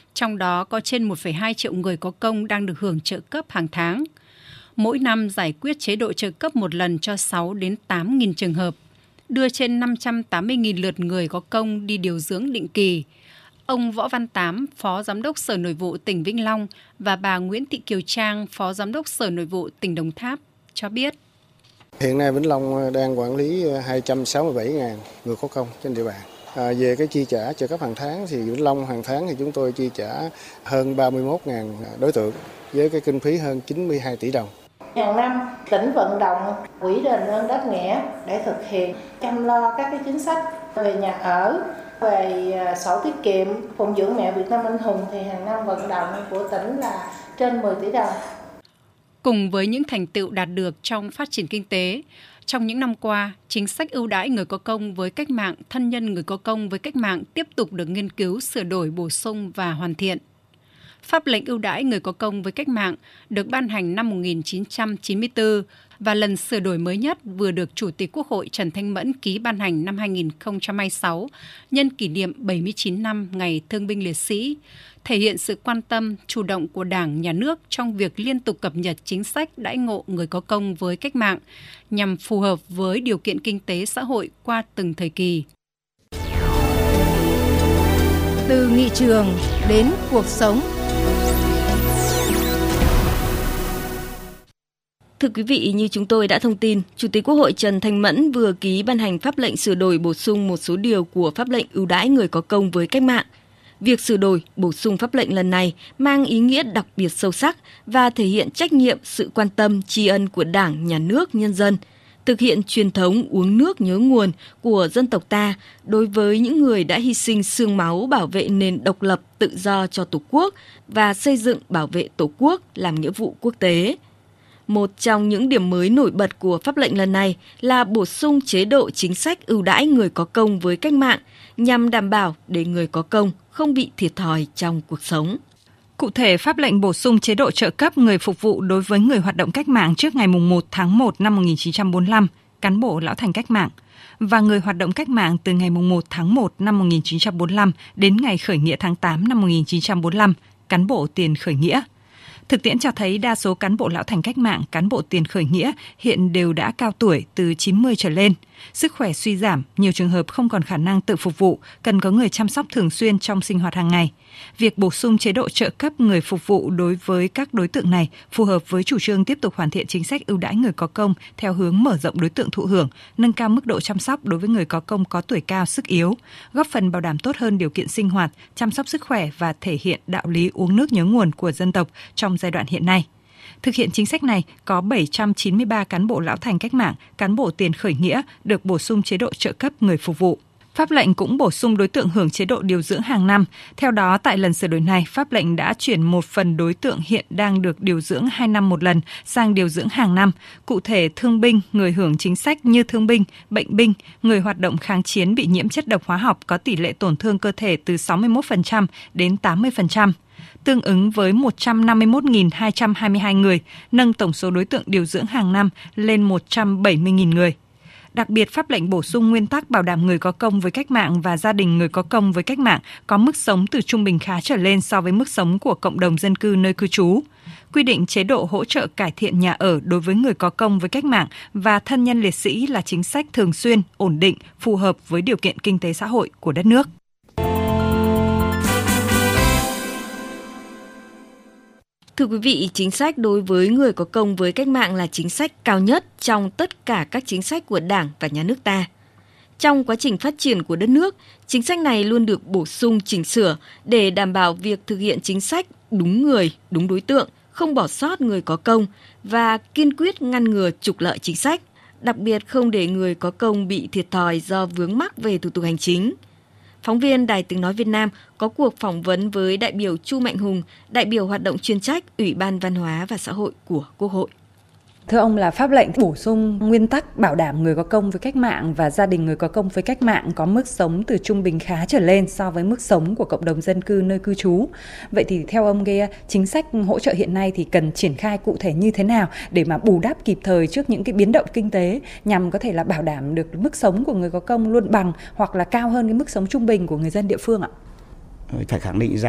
Trong đó có trên 1,2 triệu người có công đang được hưởng trợ cấp hàng tháng. Mỗi năm giải quyết chế độ trợ cấp một lần cho 6 đến 8.000 trường hợp, đưa trên 580.000 lượt người có công đi điều dưỡng định kỳ. Ông Võ Văn Tám, Phó Giám đốc Sở Nội vụ tỉnh Vĩnh Long và bà Nguyễn Thị Kiều Trang, Phó Giám đốc Sở Nội vụ tỉnh Đồng Tháp cho biết. Hiện nay Vĩnh Long đang quản lý 267.000 người có công trên địa bàn. Về cái chi trả trợ cấp hàng tháng thì Vĩnh Long hàng tháng thì chúng tôi chi trả hơn 31.000 đối tượng với cái kinh phí hơn 92 tỷ đồng. Hàng năm, tỉnh vận động quỹ đền ơn đáp nghĩa để thực hiện chăm lo các cái chính sách về nhà ở, về sổ tiết kiệm, phụng dưỡng mẹ Việt Nam anh hùng thì hàng năm vận động của tỉnh là trên 10 tỷ đồng. Cùng với những thành tựu đạt được trong phát triển kinh tế, trong những năm qua, chính sách ưu đãi người có công với cách mạng, thân nhân người có công với cách mạng tiếp tục được nghiên cứu, sửa đổi, bổ sung và hoàn thiện. Pháp lệnh ưu đãi người có công với cách mạng được ban hành năm 1994 và lần sửa đổi mới nhất vừa được Chủ tịch Quốc hội Trần Thanh Mẫn ký ban hành năm 2026 nhân kỷ niệm 79 năm Ngày Thương binh Liệt sĩ, thể hiện sự quan tâm, chủ động của Đảng, Nhà nước trong việc liên tục cập nhật chính sách đãi ngộ người có công với cách mạng nhằm phù hợp với điều kiện kinh tế xã hội qua từng thời kỳ. Từ nghị trường đến cuộc sống. Thưa quý vị, như chúng tôi đã thông tin, Chủ tịch Quốc hội Trần Thanh Mẫn vừa ký ban hành pháp lệnh sửa đổi bổ sung một số điều của pháp lệnh ưu đãi người có công với cách mạng. Việc sửa đổi, bổ sung pháp lệnh lần này mang ý nghĩa đặc biệt sâu sắc và thể hiện trách nhiệm, sự quan tâm, tri ân của Đảng, Nhà nước, nhân dân, thực hiện truyền thống uống nước nhớ nguồn của dân tộc ta đối với những người đã hy sinh xương máu bảo vệ nền độc lập tự do cho Tổ quốc và xây dựng bảo vệ Tổ quốc làm nghĩa vụ quốc tế. Một trong những điểm mới nổi bật của pháp lệnh lần này là bổ sung chế độ chính sách ưu đãi người có công với cách mạng nhằm đảm bảo để người có công không bị thiệt thòi trong cuộc sống. Cụ thể, pháp lệnh bổ sung chế độ trợ cấp người phục vụ đối với người hoạt động cách mạng trước ngày 1 tháng 1 năm 1945, cán bộ lão thành cách mạng, và người hoạt động cách mạng từ ngày 1 tháng 1 năm 1945 đến ngày khởi nghĩa tháng 8 năm 1945, cán bộ tiền khởi nghĩa. Thực tiễn cho thấy đa số cán bộ lão thành cách mạng, cán bộ tiền khởi nghĩa hiện đều đã cao tuổi từ 90 trở lên. Sức khỏe suy giảm, nhiều trường hợp không còn khả năng tự phục vụ, cần có người chăm sóc thường xuyên trong sinh hoạt hàng ngày. Việc bổ sung chế độ trợ cấp người phục vụ đối với các đối tượng này phù hợp với chủ trương tiếp tục hoàn thiện chính sách ưu đãi người có công theo hướng mở rộng đối tượng thụ hưởng, nâng cao mức độ chăm sóc đối với người có công có tuổi cao, sức yếu, góp phần bảo đảm tốt hơn điều kiện sinh hoạt, chăm sóc sức khỏe và thể hiện đạo lý uống nước nhớ nguồn của dân tộc trong giai đoạn hiện nay. Thực hiện chính sách này, có 793 cán bộ lão thành cách mạng, cán bộ tiền khởi nghĩa được bổ sung chế độ trợ cấp người phục vụ. Pháp lệnh cũng bổ sung đối tượng hưởng chế độ điều dưỡng hàng năm. Theo đó, tại lần sửa đổi này, pháp lệnh đã chuyển một phần đối tượng hiện đang được điều dưỡng 2 năm một lần sang điều dưỡng hàng năm. Cụ thể, thương binh, người hưởng chính sách như thương binh, bệnh binh, người hoạt động kháng chiến bị nhiễm chất độc hóa học có tỷ lệ tổn thương cơ thể từ 61% đến 80%. Tương ứng với 151.222 người, nâng tổng số đối tượng điều dưỡng hàng năm lên 170.000 người. Đặc biệt, pháp lệnh bổ sung nguyên tắc bảo đảm người có công với cách mạng và gia đình người có công với cách mạng có mức sống từ trung bình khá trở lên so với mức sống của cộng đồng dân cư nơi cư trú. Quy định chế độ hỗ trợ cải thiện nhà ở đối với người có công với cách mạng và thân nhân liệt sĩ là chính sách thường xuyên, ổn định, phù hợp với điều kiện kinh tế xã hội của đất nước. Thưa quý vị, chính sách đối với người có công với cách mạng là chính sách cao nhất trong tất cả các chính sách của Đảng và Nhà nước ta. Trong quá trình phát triển của đất nước, chính sách này luôn được bổ sung chỉnh sửa để đảm bảo việc thực hiện chính sách đúng người, đúng đối tượng, không bỏ sót người có công và kiên quyết ngăn ngừa trục lợi chính sách, đặc biệt không để người có công bị thiệt thòi do vướng mắc về thủ tục hành chính. Phóng viên Đài Tiếng Nói Việt Nam có cuộc phỏng vấn với đại biểu Chu Mạnh Hùng, đại biểu hoạt động chuyên trách Ủy ban Văn hóa và Xã hội của Quốc hội. Thưa ông, là pháp lệnh bổ sung nguyên tắc bảo đảm người có công với cách mạng và gia đình người có công với cách mạng có mức sống từ trung bình khá trở lên so với mức sống của cộng đồng dân cư nơi cư trú. Vậy thì theo ông, cái chính sách hỗ trợ hiện nay thì cần triển khai cụ thể như thế nào để mà bù đắp kịp thời trước những cái biến động kinh tế nhằm có thể là bảo đảm được mức sống của người có công luôn bằng hoặc là cao hơn cái mức sống trung bình của người dân địa phương ạ? Phải khẳng định rằng